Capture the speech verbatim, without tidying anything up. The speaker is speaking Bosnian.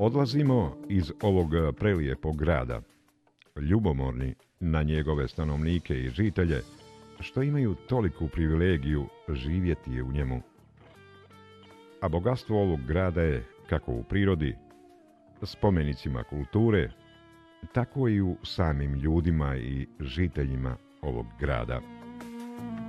Odlazimo iz ovog prelijepog grada, ljubomorni na njegove stanovnike i žitelje, što imaju toliku privilegiju živjeti u njemu. A bogatstvo ovog grada je, kako u prirodi, spomenicima kulture, tako i u samim ljudima i žiteljima ovog grada.